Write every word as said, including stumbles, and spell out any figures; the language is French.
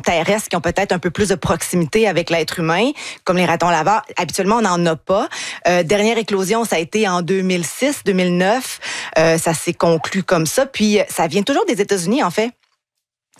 terrestres qui ont peut-être un peu plus de proximité avec l'être humain, comme les ratons laveurs. Habituellement, on n'en a pas. Euh, dernière éclosion, ça a été en deux mille six, deux mille neuf. Euh, ça s'est conclu comme ça. Puis, ça vient toujours des États-Unis, en fait.